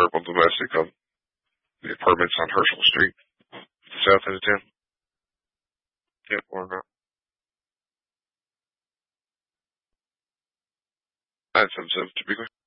Purple Domestic on the apartments on Herschel Street, south end of town. Yep, or not. That sounds to be clear.